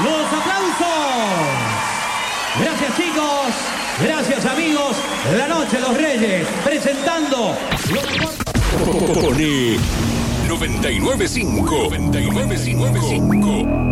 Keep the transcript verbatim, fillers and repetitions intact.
los aplausos. Gracias, chicos. Gracias, amigos. La Noche de los Reyes, presentando... Pone noventa y nueve punto cinco. noventa y nueve punto cinco.